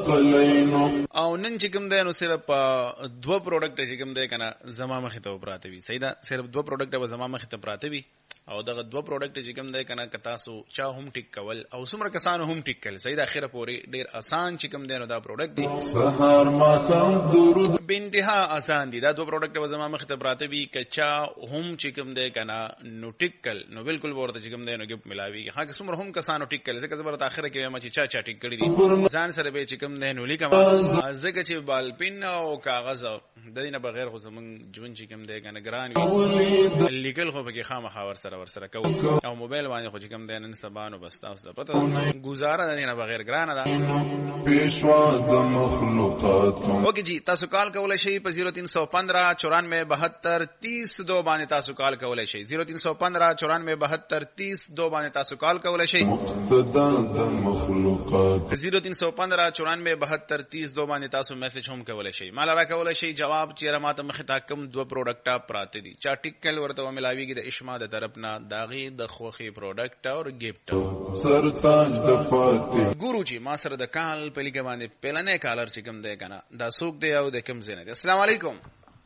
او نن چې کوم دی نو صرف دوه پروډکټ چې کوم دی کنه زما مخې ته پراته وي. صحیح ده, صرف دوه پروډکټ به زما مخې ته پراته وي او دغه دوه پروډکټ چې کوم دی کنه تاسو چا هم ټیک کول او څومره کسانو هم ټیک کول. صحیح ده, اخره پورې ډیر آسان چې کوم دی نو دا پروډکټ دی, سحر ماقام درود به انتها آسان دي. دا دوه پروډکټ به زما مخې ته پراته وي, کچا هم چې کوم دی کنه نو ټیک کل نو بالکل ورته چې کوم دی نو ګپ ملاوي. ها که څومره هم کسانو ټیک کل ځکه زبر اخره کې ما چې چا ټیک کړی دي ځان سره به چې کوم دی نو لیکم ځکه چې بالپین او کاغذ د دې نه بغیر خو زمون ژوند چې کوم دی کنه ګران وي, لیکل خو به خامخا ور سره کوو او موبایل باندې خو چې کوم دی نن سبانو بس تاسو پته گزاره د دې نه بغیر ګران ده. پیشوا د مخلوقات اوکے جی, تاسو کال کولای شئ په 0315 94 72 30 باندې تاسو کال کولای شئ. 0315 94 72 30 باندې تاسو کال کولای شئ. مقتدا د مخلوقات 0315 94 72 30 باندې تاسو میسج هم کولای شئ. مال را کولای شئ جواب چیرې ماته مخ ته کم دوه پروډکټا پراته دي چا ټیکل ورته ملاویږي د اشما د طرف نه داغي د خوخي پروډکټ او گیفت سرتاج د فاتح ګورو جی. ما سره د کال په لګ باندې پلانې کالر چې کوم دی کنه دا سوق دی او د کوم زنه دی. السلام علیکم.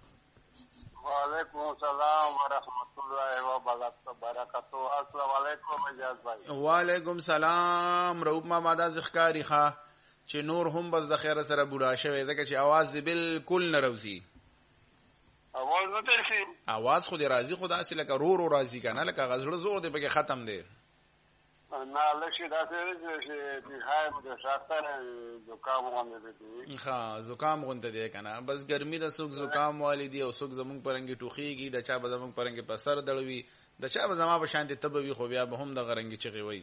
وعلیکم السلام ورحمۃ اللہ وبرکاتہ. السلام علیکم اجاز بھائی. وعلیکم السلام. روب ما ماده ذکری ښه چې نور هم بس د خیر سره بوډا شوی ځکه چې आवाज بالکل نه راوځي. اواز نه درسي, आवाज خو دې راځي, خو دا اصله کا رو راځي کنه لکه غزړه زور دی پکې ختم دی. نه لکه دا چې د هایم د شاستر زکام غونډه دي. ها زکام غونډه دی کنه, بس ګرمي د سوق زکام والدي او سوق زمونږ پرنګي ټوخيږي, د چا به زمونږ پرنګي په سر دړوي, د چا به زما په شان دي تبوي, خو بیا به هم د غرنګي چغي وي.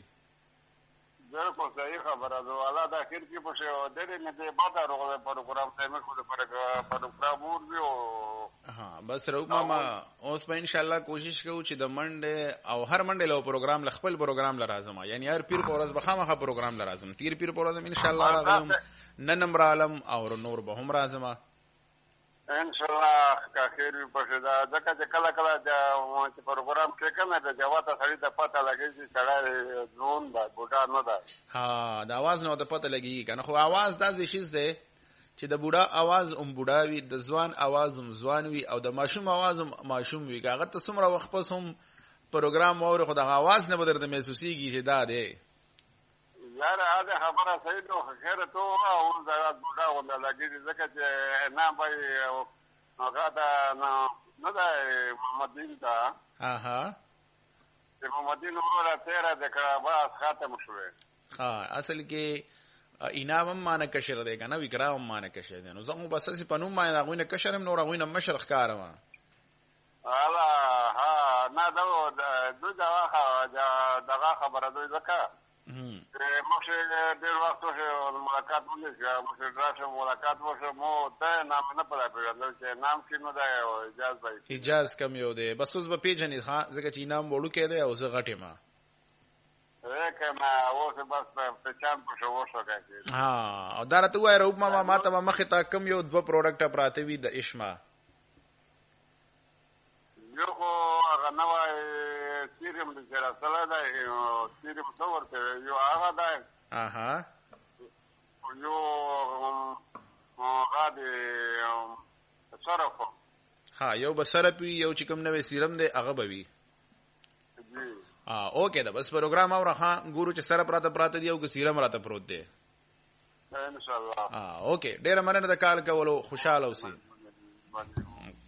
زه په صحیح خبره ده والا د اخر کې په شو د دې نه د بعد روغه پروګرام ته مې خو د پروګرام ورو. ها بس روب ماما اوس په ان شاء الله کوشش کوو چې د منډه او هر منډه له پروګرام ل خپل پروګرام لرازم, یعنی هر پیر پورز بخامه پروګرام لرازم, تیر پیر پورز ان شاء الله راغلم نن نمبر عالم او نور به هم رازم ان شاء الله. کا خیر په شدا ځکه چې کله کله د پروګرام کې کنه د جواب سړی د پته لګي چې سړی ځون دا ګوډا نه ده. ها د आवाज نو د پته لګي کنه, خو आवाज داسې شیز ده چې د بوډا आवाज بوډا وي, د ځوان आवाज ځوان وي او د ماشوم आवाज ماشوم وي. هغه ته څومره وخت پس هم پروګرام اور خو د आवाज نه بدرته محسوسيږي چې دا ده. یار هغه خبره صحیح ده, خیر ته او دا بوډا ولا لګي ځکه چې نه به هغه دا نه ده محمد دین دا. اها چې محمد دین ورته تیرا د کړه ختم شوه. ها اصل کې انعام مانه کشر دی کنه, وکرام مانه کشر دی. نو زمو بس سي پنوم ما غوینه کشرم نور غوینه مشرخ کارما. الا ها نه دو دغه خبره دوی زکه مخه ډیر وخت شه ملاقات ولې مخه راشه ملاقات وشه مو ته نام نه پلا پیژندل چې نام کینو دا اجازه بای اجازه کم یو دی, بس اوس به پیژنې ښا ځکه چې نام وړو کې دی او زه غټه ما کما اوس بس په چان په شو شو کوي. ها او دا ته وای روب ما ته مخه تا کم یو دوه پروډکټ پراته وي د اشما. یو خو هغه نوای سیرم د سره سره دا سیرم څور ته یو هغه دا. اها یو هغه د صرف. ها یو بسره پی یو چې کوم نوې سیرم دی هغه بوي. اوکے دا بس پروګرام او راخه ګورو چې سره پراته دی او که سیرم راته پروت دی ان شاء الله. اوکے ډیر مننه د کال کولو, خوشاله اوسئ.